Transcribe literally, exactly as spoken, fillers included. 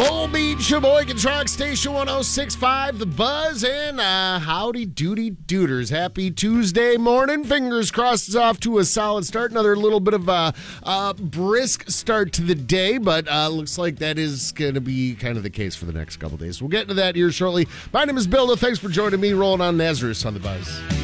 Bull Beach, Sheboygan Truck Station one oh six point five, The Buzz, and uh, howdy doody dooders. Happy Tuesday morning. Fingers crossed it's off to a solid start. Another little bit of a uh, brisk start to the day, but uh, looks like that is going to be kind of the case for the next couple days. We'll get into that here shortly. My name is Bill. Thanks for joining me. Rolling on Nazareth on The Buzz.